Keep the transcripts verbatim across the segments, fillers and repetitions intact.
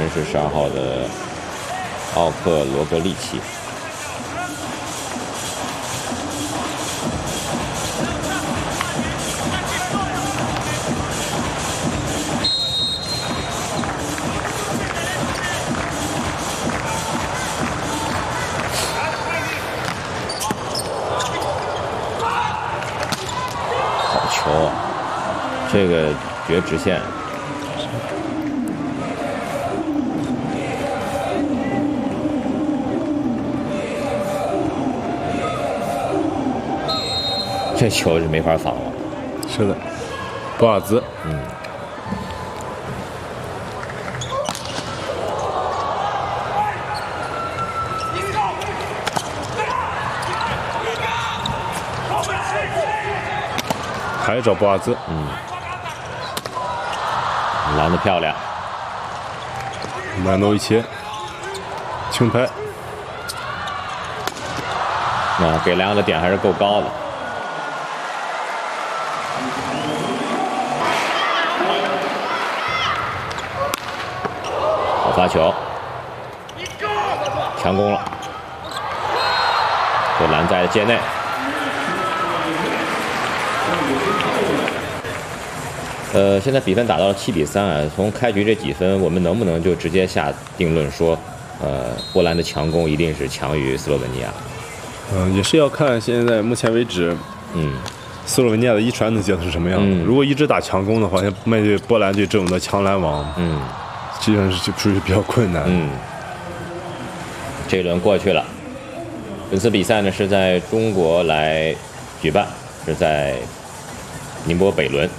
人是十二号的奥克罗格利奇。好球啊！这个绝直线。 这球是没法防了。 是的，博尔兹， 嗯， 还找博尔兹， 嗯，拦得漂亮。 曼诺维奇，轻拍， 啊，给莱昂的点还是够高的。 发球，强攻了，这拦在界内。呃，现在比分打到了七比三啊。从开局这几分，我们能不能就直接下定论说，呃，波兰的强攻一定是强于斯洛文尼亚？ 嗯、呃，也是要看现在目前为止， 嗯， 斯洛文尼亚的一传能接的是什么样的。 嗯、 如果一直打强攻的话，像面对波兰队这种的强拦网， 嗯。 实际上是属于比较困难。 嗯，这一轮过去了。本次比赛呢是在中国来举办，是在宁波北仑。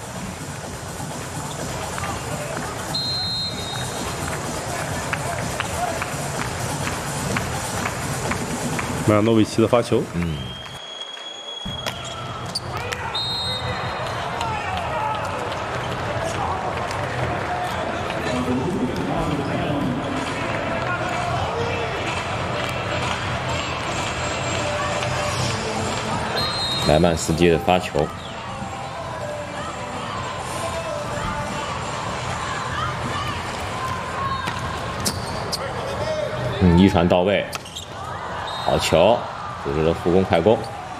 马亚诺维奇的发球， 嗯。 莱曼斯基的发球，嗯，一传到位，好球，组织了复攻快攻。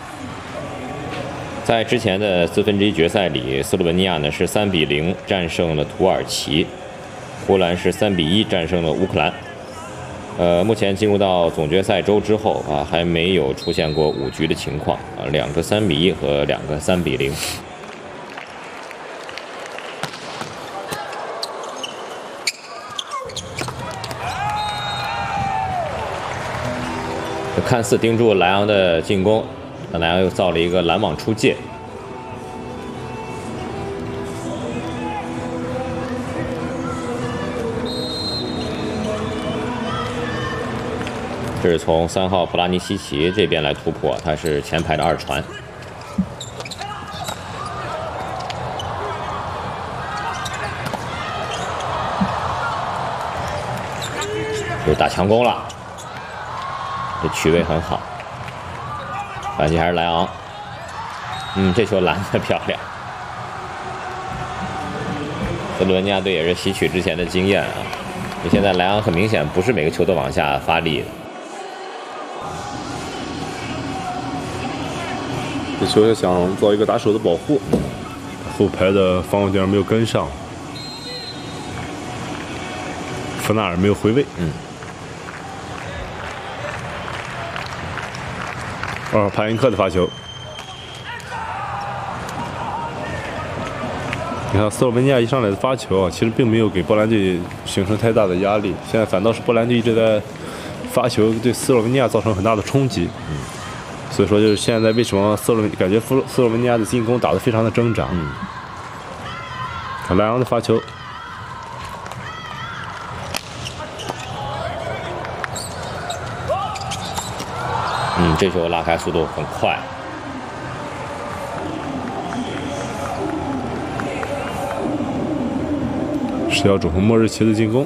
在之前的四分之一决赛里，斯洛文尼亚呢是三比零战胜了土耳其，波兰是三比一战胜了乌克兰。 呃，目前进入到总决赛周之后啊，还没有出现过五局的情况啊，两个三比一和两个三比零。看似盯住莱昂的进攻，莱昂又造了一个拦网出界。 这是从三号普拉尼西奇这边来突破，他是前排的二传。又打强攻了，这区位很好。反击还是莱昂，嗯，这球拦得漂亮。斯洛文尼亚队也是吸取之前的经验啊，现在莱昂很明显不是每个球都往下发力的。 这球也想造一个打手的保护，后排的防守点没有跟上，弗纳尔没有回位。 嗯。 哦，帕因克的发球。你看斯洛文尼亚一上来的发球啊，其实并没有给波兰队形成太大的压力，现在反倒是波兰队一直在发球对斯洛文尼亚造成很大的冲击。嗯。 所以说，就是现在为什么斯洛文感觉斯斯洛文尼亚的进攻打得非常的挣扎。嗯。看莱昂的发球， 嗯，这球拉开速度很快。 是要主攻莫日奇的进攻。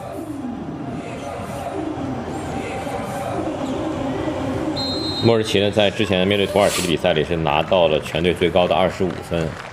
莫日奇呢，在之前面对土耳其的比赛里是拿到了全队最高的二十五分，